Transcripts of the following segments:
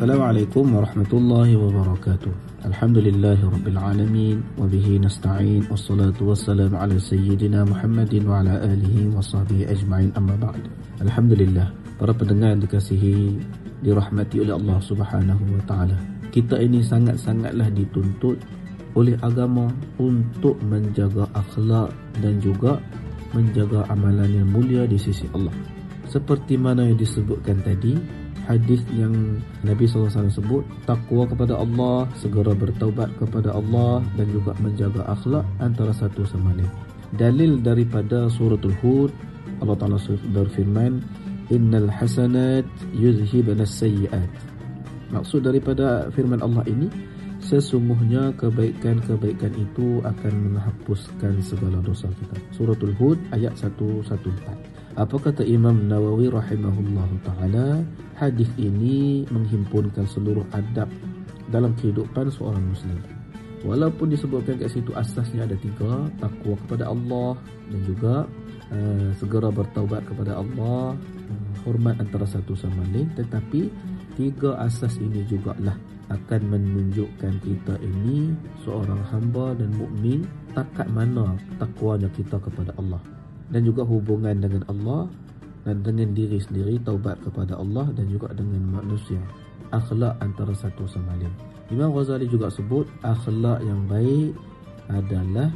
Assalamualaikum warahmatullahi wabarakatuh. Alhamdulillahi rabbil alamin wa bihi nasta'in wassalatu wassalamu ala sayyidina Muhammadin wa ala alihi wa sahbihi ajma'in, amma ba'd. Alhamdulillah, para pendengar yang dikasihi, dirahmati oleh Allah Subhanahu wa taala. Kita ini sangat-sangatlah dituntut oleh agama untuk menjaga akhlak dan juga menjaga amalan yang mulia di sisi Allah. Seperti mana yang disebutkan tadi, hadis yang Nabi SAW sebut, takwa kepada Allah, segera bertaubat kepada Allah dan juga menjaga akhlak antara satu sama lain. Dalil daripada suratul Hud, Allah Ta'ala berfirman, innal hasanat yuzhibna as-sayyi'at. Maksud daripada firman Allah ini, sesungguhnya kebaikan-kebaikan itu akan menghapuskan segala dosa kita. Suratul Hud ayat 114. Apa kata Imam Nawawi rahimahullahu ta'ala? Hadis ini menghimpunkan seluruh adab dalam kehidupan seorang Muslim. Walaupun disebutkan kat situ asasnya ada 3, takwa kepada Allah dan juga segera bertaubat kepada Allah, hormat antara satu sama lain, tetapi 3 asas ini jugalah akan menunjukkan kita ini seorang hamba dan mukmin takat mana takwanya kita kepada Allah dan juga hubungan dengan Allah dan dengan diri sendiri, taubat kepada Allah dan juga dengan manusia. Akhlak antara satu sama lain. Imam Ghazali juga sebut akhlak yang baik adalah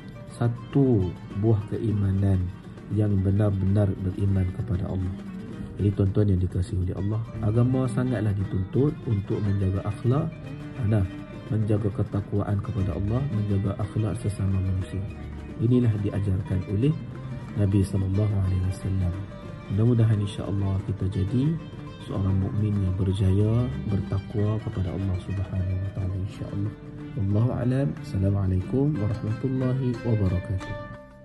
satu buah keimanan yang benar-benar beriman kepada Allah. Jadi tuan-tuan yang dikasihi oleh Allah, agama sangatlah dituntut untuk menjaga akhlak, menjaga ketakwaan kepada Allah, menjaga akhlak sesama manusia. Inilah diajarkan oleh Nabi SAW. Mudah-mudahan insya-Allah kita jadi seorang mukmin yang berjaya, bertakwa kepada Allah Subhanahu wa taala insya-Allah. Wallahu a'lam. Assalamualaikum warahmatullahi wabarakatuh.